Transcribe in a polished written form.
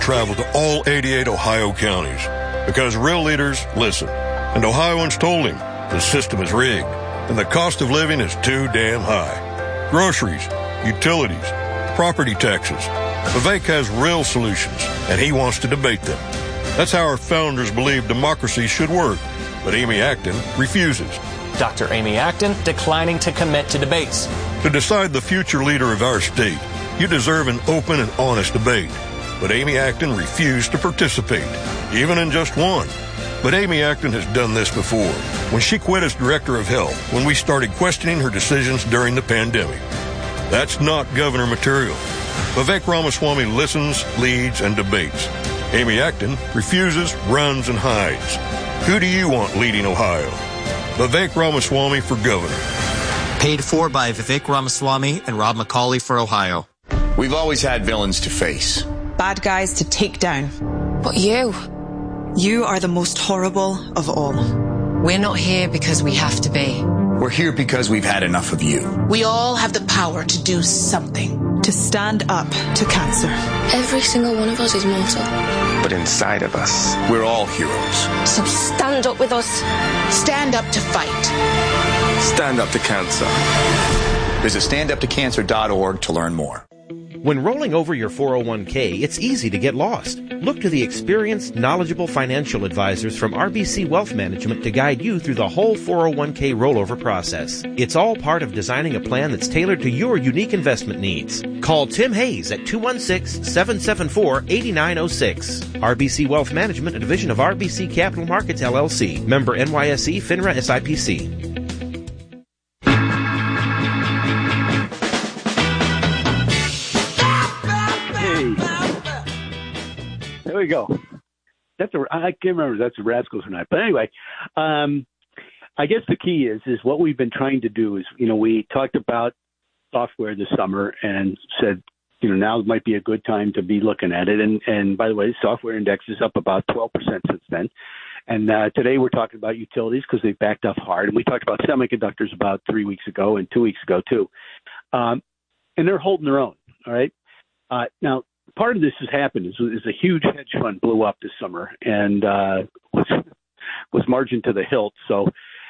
travel to all 88 Ohio counties because real leaders listen. And Ohioans told him the system is rigged and the cost of living is too damn high. Groceries, utilities, property taxes. Vivek has real solutions, and he wants to debate them. That's how our founders believed democracy should work, but Amy Acton refuses. Dr. Amy Acton declining to commit to debates. To decide the future leader of our state, you deserve an open and honest debate. But Amy Acton refused to participate, even in just one. But Amy Acton has done this before, when she quit as director of health, when we started questioning her decisions during the pandemic. That's not governor material. Vivek Ramaswamy listens, leads, and debates. Amy Acton refuses, runs, and hides. Who do you want leading Ohio? Vivek Ramaswamy for governor. Paid for by Vivek Ramaswamy and Rob McCauley for Ohio. We've always had villains to face. Bad guys to take down. But you are the most horrible of all. We're not here because we have to be. We're here because we've had enough of you. We all have the power to do something. To stand up to cancer. Every single one of us is mortal. But inside of us, we're all heroes. So stand up with us. Stand up to fight. Stand up to cancer. Visit standuptocancer.org to learn more. When rolling over your 401k, it's easy to get lost. Look to the experienced, knowledgeable financial advisors from RBC Wealth Management to guide you through the whole 401k rollover process. It's all part of designing a plan that's tailored to your unique investment needs. Call Tim Hayes at 216-774-8906. RBC Wealth Management, a division of RBC Capital Markets, LLC. Member NYSE, FINRA, SIPC. There we go. I can't remember if that's the Rascals or not. But anyway, I guess the key is what we've been trying to do is, we talked about software this summer and said, now might be a good time to be looking at it. And by the way, the software index is up about 12% since then. And today we're talking about utilities because they backed up hard. And we talked about semiconductors about 3 weeks ago and 2 weeks ago too. And they're holding their own. All right. Now, part of this has happened is a huge hedge fund blew up this summer and was margin to the hilt. So